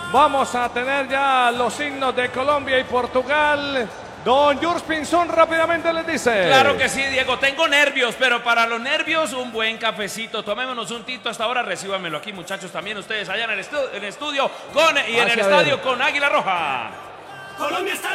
Vamos a tener ya los signos de Colombia y Portugal. Don Jules Pinzón rápidamente les dice. Claro que sí, Diego, tengo nervios, pero para los nervios un buen cafecito. Tomémonos un tinto hasta ahora, recíbanmelo aquí, muchachos, también ustedes allá en el estudio y en el estadio con Águila Roja. Colombia está